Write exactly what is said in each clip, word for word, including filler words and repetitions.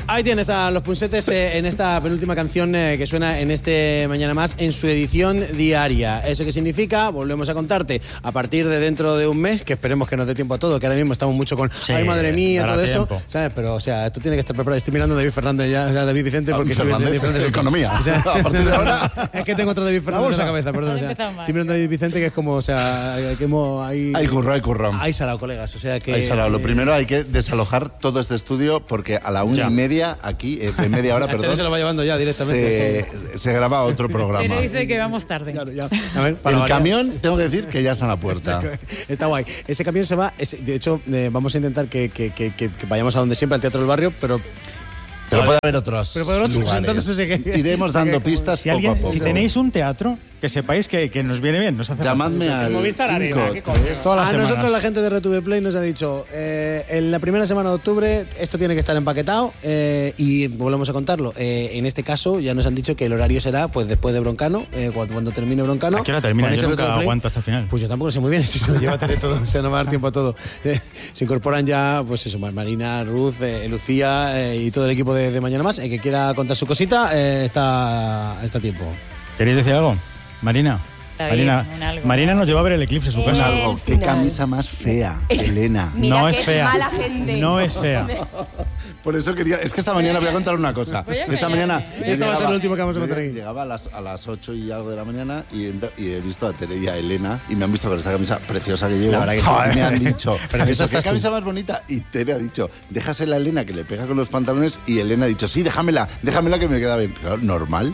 Ahí tienes a Los Punsetes eh, en esta penúltima canción eh, que suena en este Mañana Más en su edición diaria. ¿Eso qué significa? Volvemos a contarte a partir de dentro de un mes, que esperemos que nos dé tiempo a todo, que ahora mismo estamos mucho con sí, ay madre mía, todo tiempo. Eso, ¿sabes? Pero o sea, esto tiene que estar preparado. Estoy mirando a David Fernández ya, a David Vicente, porque estoy Fernández, diferentes economía. O sea, a partir de ahora es que tengo otro David Fernández en la cabeza, perdón. O sea, estoy mirando a David Vicente, que es como, o sea, que hemos ahí. Hay curro, hay curro. Hay salado, colegas. O sea que. Hay salado. Lo primero hay que desalojar todo este estudio, porque a la una ya. y media aquí. Eh, de media hora, perdón. se lo va llevando ya directamente. Se, se graba otro programa. Pero dice que vamos tarde. Claro, ya. A ver, el camión, tengo que decir que ya está en la puerta. Está guay. Ese camión se va. Es, de hecho, eh, vamos a intentar que, que, que, que vayamos a donde siempre, al Teatro del Barrio, pero. Pero puede haber otros. Pero puede haber otros. Entonces, que, iremos dando pistas. Si, alguien, poco a poco. Si tenéis un teatro, que sepáis que, que nos viene bien. Nos hace Llamadme falta. al Movistar Arena, ¿qué coño? A nosotros la gente de R T V Play nos ha dicho eh, en la primera semana de octubre esto tiene que estar empaquetado eh, y volvemos a contarlo. Eh, en este caso ya nos han dicho que el horario será pues después de Broncano, eh, cuando, cuando termine Broncano. ¿A qué hora termina? Yo nunca aguanto hasta el final. Pues yo tampoco sé muy bien si se lo lleva a tener todo, o sea, no va a dar tiempo a todo. Eh, se incorporan ya, pues eso, Marina, Ruth, eh, Lucía eh, y todo el equipo de, de Mañana Más. El que quiera contar su cosita eh, está, está a tiempo. ¿Queréis decir algo? Marina. Marina, Marina nos lleva a ver el eclipse, su casa. Algo. Qué camisa más fea, Elena. Mira no es fea. Es mala gente. No es fea. Por eso quería. Es que esta mañana voy a contar una cosa. Esta mañana. Esta va a ser el último que vamos a contar aquí. Llegaba a las, a las ocho y algo de la mañana y, entra, y he visto a Tere y a Elena y me han visto con esta camisa preciosa que llevo. La verdad que sí. Y me han dicho, pero eso, ¿qué camisa tú? Más bonita? Y Tere ha dicho, déjasela a Elena que le pega con los pantalones. Y Elena ha dicho, sí, déjamela, déjamela que me queda bien. Claro, normal.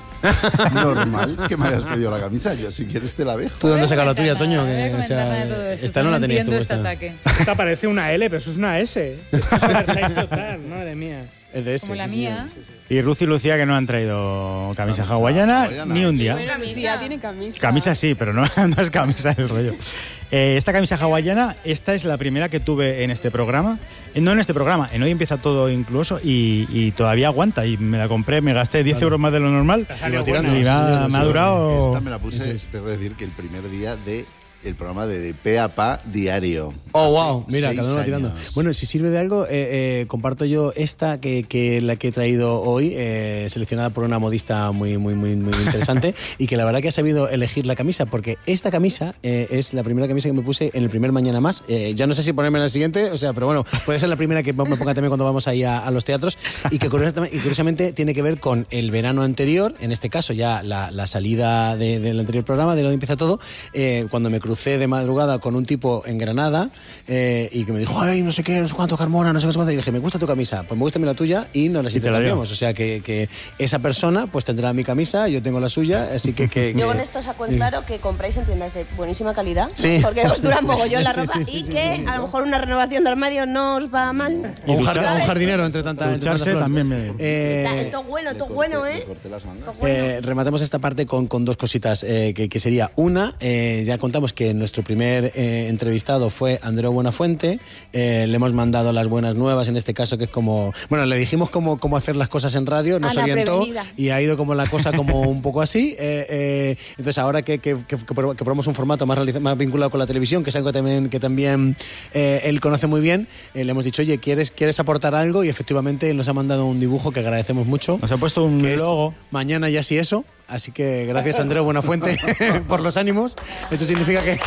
Normal que me hayas pedido la camisa. Yo, si quieres, te la dejo. ¿Tú dónde sacas la tuya, Toño? Que, o sea, esta no la tenías tú. Este esta parece una L, pero eso es una S. Es un total, madre mía. Es de ese, como la sí, mía. Sí, sí, sí. Y Ruth y Lucía que no han traído camisa, camisa hawaiana, hawaiana ni un día. Bueno, camisa. Tiene camisa. Camisa sí, pero no, no es camisa el rollo. Eh, esta camisa hawaiana, esta es la primera que tuve en este programa. No en este programa, en Hoy Empieza Todo incluso, y, y todavía aguanta. Y me la compré, me gasté diez euros más de lo normal. Y me, me ha, me ha durado... Esta me la puse, sí, sí. Tengo que decir que el primer día de... el programa de, de Pe a Pa diario. Oh, wow, mira, cada uno va tirando. Bueno, si sirve de algo, eh, eh, comparto yo esta que, que la que he traído hoy, eh, seleccionada por una modista muy, muy, muy, muy interesante y que la verdad que ha sabido elegir la camisa, porque esta camisa eh, es la primera camisa que me puse en el primer Mañana Más. Eh, ya no sé si ponerme en la siguiente, o sea, pero bueno, puede ser la primera que me ponga también cuando vamos ahí a, a los teatros y que curiosamente, y curiosamente tiene que ver con el verano anterior, en este caso ya la, la salida de, del anterior programa, de Hoy Empieza Todo, eh, cuando me crucé de madrugada con un tipo en Granada eh, y que me dijo, ay, no sé qué, no sé cuánto, Carmona, no sé qué, cuánto. Y dije, me gusta tu camisa, pues me gusta la tuya y nos las intercambiamos. O sea, que, que esa persona pues tendrá mi camisa, yo tengo la suya, así que... que yo con esto saco en claro que compráis en tiendas de buenísima calidad, sí. porque os dura mogollón la ropa sí, sí, sí, y sí, que sí, sí. a lo mejor una renovación de armario no os va mal. O un, jard un jardinero entre tantas... Ducharse también me... Eh, todo bueno, todo bueno, ¿eh? eh rematamos esta parte con, con dos cositas, eh, que, que sería una, eh, ya contamos que nuestro primer eh, entrevistado fue Andreu Buenafuente, eh, le hemos mandado las buenas nuevas, en este caso que es como... Bueno, le dijimos cómo, cómo hacer las cosas en radio, nos orientó prevenida. Y ha ido como la cosa como un poco así. Eh, eh, entonces ahora que, que, que, que probamos un formato más, más vinculado con la televisión, que es algo que también, que también eh, él conoce muy bien, eh, le hemos dicho, oye, ¿quieres, ¿quieres aportar algo? Y efectivamente él nos ha mandado un dibujo que agradecemos mucho. Nos ha puesto un logo. Mañana ya sí eso. Así que gracias, Andreu Buenafuente, por los ánimos. Eso significa que...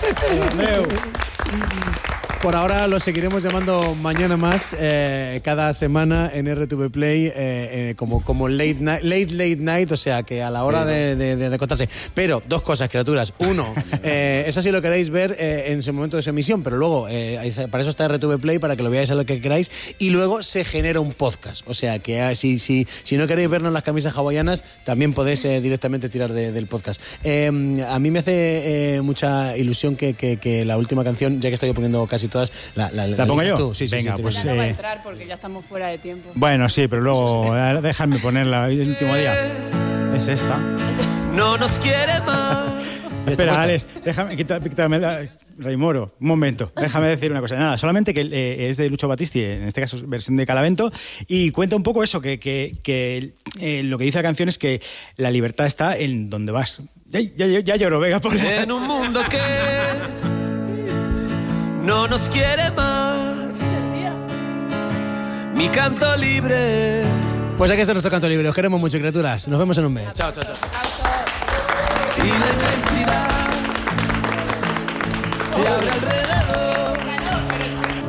Por ahora lo seguiremos llamando Mañana Más, eh, cada semana en R T V Play, eh, eh, como, como late, night, late, late night, o sea, que a la hora de, de, de, de contarse. Pero, dos cosas, criaturas. Uno, eh, eso sí lo queréis ver eh, en ese momento de su emisión, pero luego, eh, para eso está R T V Play, para que lo veáis a lo que queráis, y luego se genera un podcast. O sea, que eh, si, si, si no queréis vernos las camisas hawaianas, también podéis eh, directamente tirar de, del podcast. Eh, a mí me hace eh, mucha ilusión que, que, que la última canción, ya que estoy poniendo casi todas, la, la, ¿La pongo yo? Tú. Sí, sí, venga, sí, pues ya no va a entrar porque ya estamos fuera de tiempo. Bueno, sí, pero luego sí, sí. Déjame ponerla el último día. Es esta. No nos quiere más. Espera, Alex, déjame, quítame, quítame la... Raimoro, un momento, déjame decir una cosa. Nada, solamente que eh, es de Lucho Battisti, en este caso versión de Calavento, y cuenta un poco eso, que, que, que eh, lo que dice la canción es que la libertad está en donde vas. Ya, ya, ya lloro, venga, por la... En un mundo que no nos quiere más, mi canto libre Pues aquí está nuestro canto libre. Os queremos mucho, criaturas. Nos vemos en un mes. Chao, chao, chao. Y la inmensidad se abre alrededor.